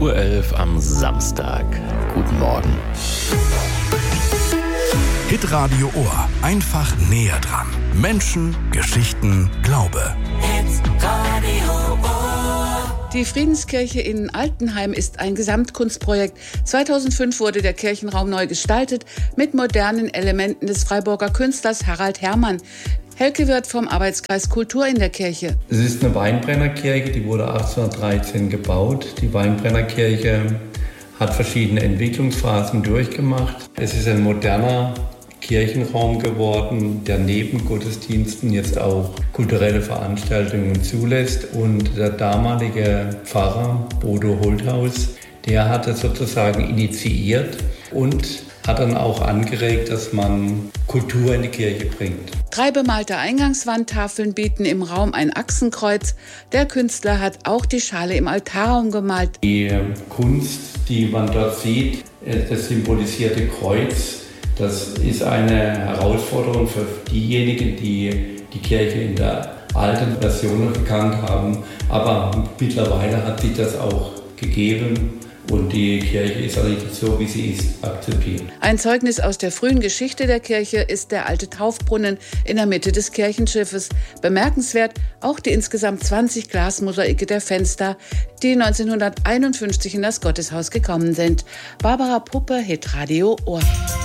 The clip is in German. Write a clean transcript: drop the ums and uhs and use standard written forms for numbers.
8:11 Uhr am Samstag. Guten Morgen. Hitradio Ohr. Einfach näher dran. Menschen, Geschichten, Glaube. Hitradio Ohr. Die Friedenskirche in Altenheim ist ein Gesamtkunstprojekt. 2005 wurde der Kirchenraum neu gestaltet mit modernen Elementen des Freiburger Künstlers Harald Herrmann. Helke Wirth vom Arbeitskreis Kultur in der Kirche. Es ist eine Weinbrennerkirche, die wurde 1813 gebaut. Die Weinbrennerkirche hat verschiedene Entwicklungsphasen durchgemacht. Es ist ein moderner Kirchenraum geworden, der neben Gottesdiensten jetzt auch kulturelle Veranstaltungen zulässt. Und der damalige Pfarrer Bodo Holthaus, der hat es sozusagen initiiert und hat dann auch angeregt, dass man Kultur in die Kirche bringt. 3 bemalte Eingangswandtafeln bieten im Raum ein Achsenkreuz. Der Künstler hat auch die Schale im Altarraum gemalt. Die Kunst, die man dort sieht, das symbolisierte Kreuz, das ist eine Herausforderung für diejenigen, die die Kirche in der alten Version noch gekannt haben. Aber mittlerweile hat sich das auch gegeben. Und die Kirche ist auch nicht so, wie sie ist, akzeptiert. Ein Zeugnis aus der frühen Geschichte der Kirche ist der alte Taufbrunnen in der Mitte des Kirchenschiffes. Bemerkenswert auch die insgesamt 20 Glasmosaike der Fenster, die 1951 in das Gotteshaus gekommen sind. Barbara Puppe, Hitradio Ohr.